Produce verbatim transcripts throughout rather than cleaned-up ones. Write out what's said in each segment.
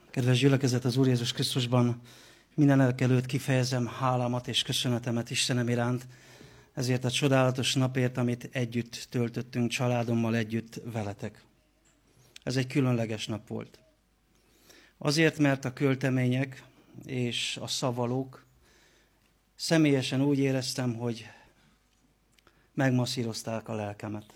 Kedves gyülekezet, az Úr Jézus Krisztusban mindenek előtt kifejezem hálámat és köszönetemet Istenem iránt, ezért a csodálatos napért, amit együtt töltöttünk, családommal együtt veletek. Ez egy különleges nap volt. Azért, mert a költemények és a szavalók személyesen úgy éreztem, hogy megmasszírozták a lelkemet.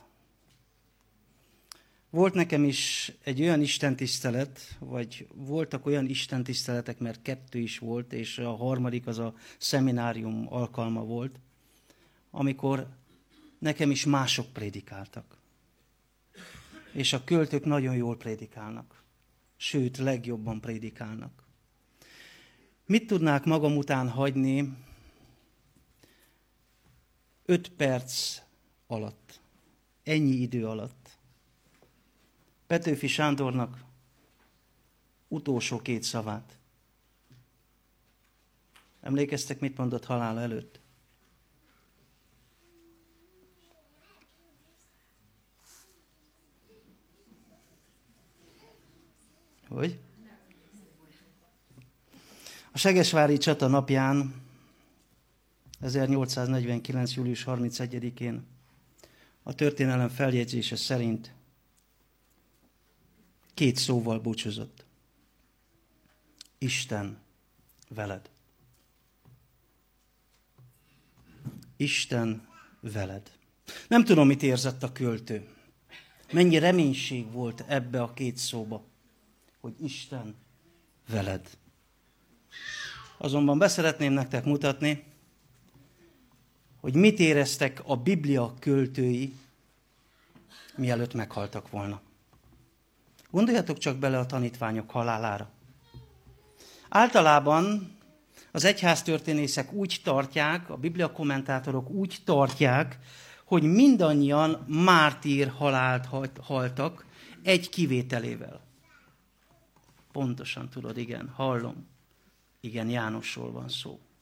Volt nekem is egy olyan istentisztelet, vagy voltak olyan istentiszteletek, mert kettő is volt, és a harmadik az a szeminárium alkalma volt, amikor nekem is mások prédikáltak. És a költők nagyon jól prédikálnak. Sőt, legjobban prédikálnak. Mit tudnák magam után hagyni öt perc alatt, ennyi idő alatt? Petőfi Sándornak utolsó két szavát. Emlékeztek, mit mondott halála előtt? Hogy? A segesvári csata napján, ezernyolcszáznegyvenkilenc. július harmincegyedikén a történelem feljegyzése szerint két szóval búcsúzott. Isten veled. Isten veled. Nem tudom, mit érzett a költő. Mennyi reménység volt ebbe a két szóba, hogy Isten veled. Azonban beszeretném nektek mutatni, hogy mit éreztek a Biblia költői, mielőtt meghaltak volna. Gondoljatok csak bele a tanítványok halálára. Általában az egyháztörténészek úgy tartják, a Biblia kommentátorok úgy tartják, hogy mindannyian mártír halált haltak, egy kivételével. Pontosan tudod, igen, hallom. Igen, Jánosról van szó.